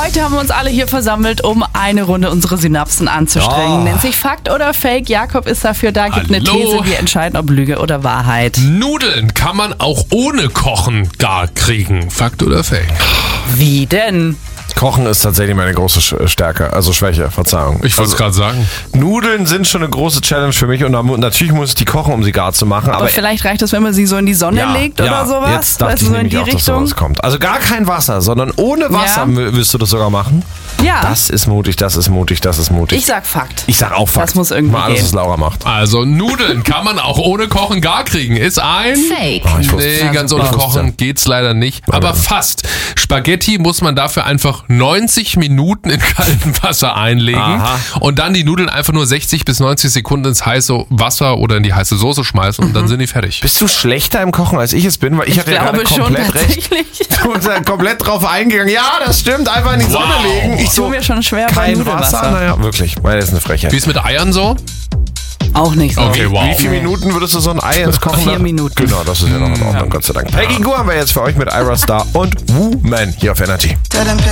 Heute haben wir uns alle hier versammelt, um eine Runde unsere Synapsen anzustrengen. Nennt sich Fakt oder Fake. Jakob ist dafür da, gibt eine These, wir entscheiden, ob Lüge oder Wahrheit. Nudeln kann man auch ohne Kochen gar kriegen. Fakt oder Fake? Wie denn? Kochen ist tatsächlich meine große Stärke, also Schwäche, Verzeihung. Ich wollte es gerade sagen. Nudeln sind schon eine große Challenge für mich und natürlich muss ich die kochen, um sie gar zu machen. Aber vielleicht reicht es, wenn man sie so in die Sonne legt oder sowas? Jetzt dachte ich so in die nämlich auch, dass sowas kommt. Also gar kein Wasser, sondern ohne Wasser willst du das sogar machen? Ja. Das ist mutig, das ist mutig, das ist mutig. Ich sag Fakt. Ich sag auch Fakt. Das muss irgendwie mal alles, gehen. was Laura macht. Also Nudeln kann man auch ohne Kochen gar kriegen. Ist ein... Fake. Nee, ganz ohne Kochen geht's leider nicht. Aber fast. Spaghetti muss man dafür einfach 90 Minuten in kaltem Wasser einlegen. Aha. Und dann die Nudeln einfach nur 60 bis 90 Sekunden ins heiße Wasser oder in die heiße Soße schmeißen und dann sind die fertig. Bist du schlechter im Kochen, als ich es bin? Weil ich hatte ja gerade komplett recht. Du bist ja komplett drauf eingegangen. Ja, das stimmt. Einfach in die Sonne legen. Ich tue mir schon schwer bei kein Nudelwasser. Wasser. Naja, wirklich. Das ist eine Frechheit. Wie ist mit Eiern so? Auch nicht so. Okay, wow. Wie viele Minuten würdest du so ein Ei ins Kochen? 4 Minuten. Genau, das ist ja noch in Ordnung, Gott sei Dank. Peggy Gou haben wir jetzt für euch mit Ira Star und Woman hier auf Energy.